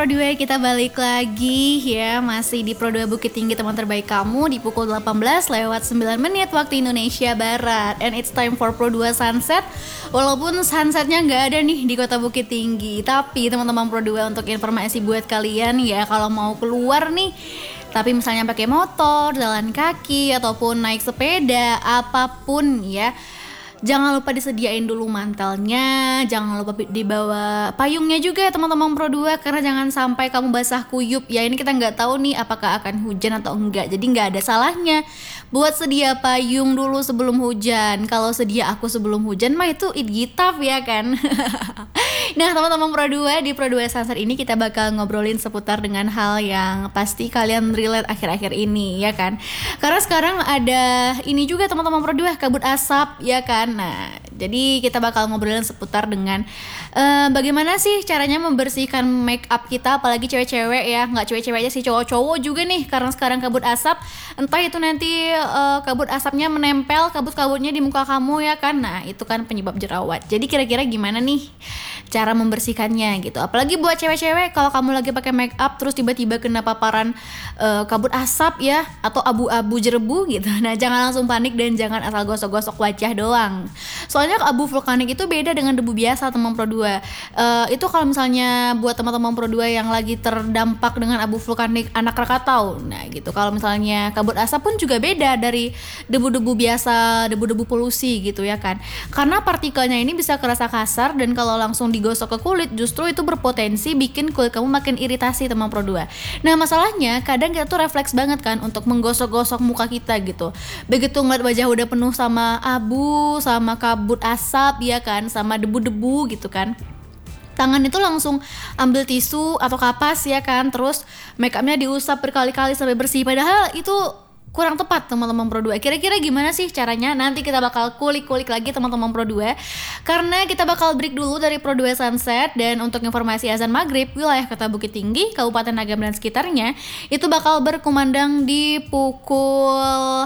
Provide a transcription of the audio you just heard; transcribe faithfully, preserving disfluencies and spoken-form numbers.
Pro dua kita balik lagi ya, masih di Pro dua Bukit Tinggi, teman terbaik kamu, di pukul delapan belas lewat sembilan menit waktu Indonesia Barat. And it's time for Pro dua Sunset. Walaupun sunsetnya nggak ada nih di kota Bukit Tinggi, tapi teman-teman Pro dua, untuk informasi buat kalian ya, kalau mau keluar nih tapi misalnya pakai motor, jalan kaki, ataupun naik sepeda, apapun ya, jangan lupa disediain dulu mantelnya, jangan lupa dibawa payungnya juga ya teman-teman Pro dua, karena jangan sampai kamu basah kuyup ya. Ini kita nggak tahu nih apakah akan hujan atau enggak, jadi nggak ada salahnya buat sedia payung dulu sebelum hujan. Kalau sedia aku sebelum hujan mah itu idgitaf ya kan. Nah teman-teman Pro dua, di Pro dua Sunset ini kita bakal ngobrolin seputar dengan hal yang pasti kalian relate akhir-akhir ini ya kan. Karena sekarang ada ini juga teman-teman Pro dua, kabut asap ya kan. Nah jadi kita bakal ngobrolin seputar dengan uh, bagaimana sih caranya membersihkan make up kita, apalagi cewek-cewek ya, nggak cewek-cewek aja sih, cowok-cowok juga nih, karena sekarang kabut asap, entah itu nanti uh, kabut asapnya menempel, kabut-kabutnya di muka kamu ya kan. Nah itu kan penyebab jerawat. Jadi kira-kira gimana nih cara membersihkannya gitu, apalagi buat cewek-cewek, kalau kamu lagi pakai make up terus tiba-tiba kena paparan uh, kabut asap ya, atau abu-abu jerebu gitu. Nah jangan langsung panik dan jangan asal gosok-gosok wajah doang, soalnya abu vulkanik itu beda dengan debu biasa teman Pro dua. Uh, itu kalau misalnya buat teman-teman Pro dua yang lagi terdampak dengan abu vulkanik anak Krakatau, nah gitu, kalau misalnya kabut asap pun juga beda dari debu-debu biasa, debu-debu polusi gitu ya kan, karena partikelnya ini bisa kerasa kasar, dan kalau langsung digosok ke kulit justru itu berpotensi bikin kulit kamu makin iritasi teman Pro dua. Nah masalahnya kadang kita tuh refleks banget kan untuk menggosok-gosok muka kita gitu, begitu ngeliat wajah udah penuh sama abu, sama kabut asap ya kan, sama debu-debu gitu kan, tangan itu langsung ambil tisu atau kapas ya kan, terus make upnya diusap berkali-kali sampai bersih, padahal itu kurang tepat teman-teman Pro dua. Kira-kira gimana sih caranya? Nanti kita bakal kulik-kulik lagi teman-teman Pro dua, karena kita bakal break dulu dari Pro dua Sunset. Dan untuk informasi azan maghrib, wilayah kota Bukit Tinggi, Kabupaten Agam dan sekitarnya itu bakal berkumandang di pukul